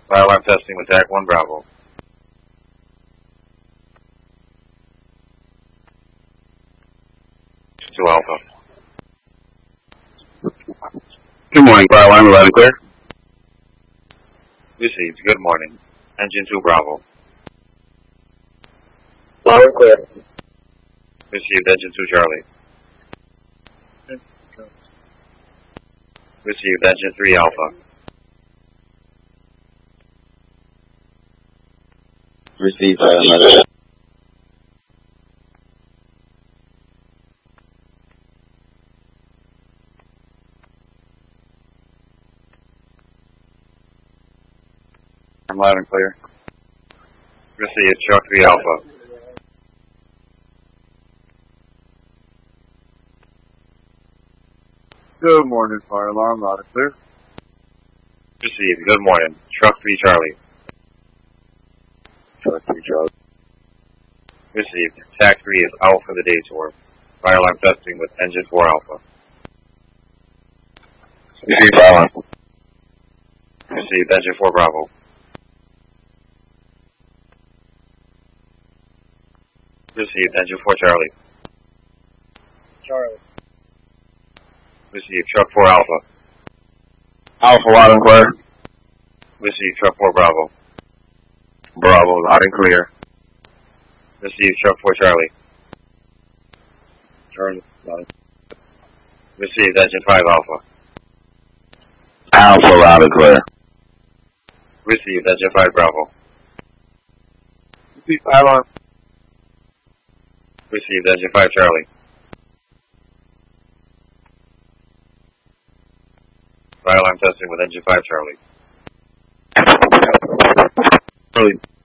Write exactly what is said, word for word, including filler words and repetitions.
Fire alarm testing with TAC one Bravo. two Alpha. Good morning, fire alarm, loud and clear. Received. Good morning. Engine two Bravo. Loud and clear. Received. Engine two Charlie. Received. Engine three Alpha. Received. Uh, I'm loud and clear. Received. Truck three Alpha. Good morning, fire alarm, loud and clear. Received. Good morning. Truck three Charlie. Truck three Charlie. Received. TAC three is out for the day tour. Fire alarm testing with engine four Alpha. Received, fire alarm. Received. Engine four Bravo. Received. Engine four Charlie. Charlie. Received. Truck four Alpha. Alpha, loud and clear. Received. Truck four Bravo. Bravo, loud and clear. Received. Truck four Charlie. Charlie. Loud. Received. Engine five Alpha. Alpha, loud and clear. Received. Engine five Bravo. Repeat fire alarm. Received. Engine five Charlie. Fire alarm testing with engine five Charlie. Charlie.